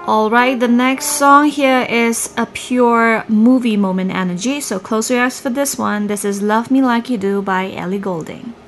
Alright, the next song here is a pure movie moment energy, so close your eyes for this one. This is Love Me Like You Do by Ellie Goulding.